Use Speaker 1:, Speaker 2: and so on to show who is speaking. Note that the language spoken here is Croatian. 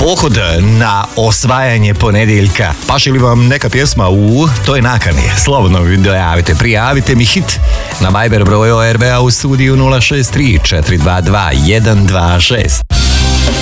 Speaker 1: pohod na osvajanje ponedjeljka. Paši li vam neka pjesma u toj nakani? Slobodno mi dojavite, prijavite mi hit na Viber broju RBA u studiju 063 422 126.